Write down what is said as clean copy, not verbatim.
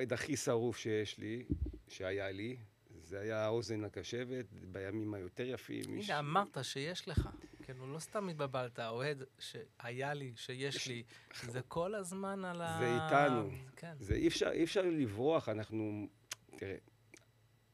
האוהד הכי שרוף שיש לי, שהיה לי, זה היה האוזן הקשבת, בימים היותר יפים. הנה, אמרת שיש לך. כאילו, לא סתם התבלבלת, האוהד שהיה לי, שיש לי, זה כל הזמן על ה... זה איתנו. כן. זה אי אפשר לברוח, אנחנו... תראה,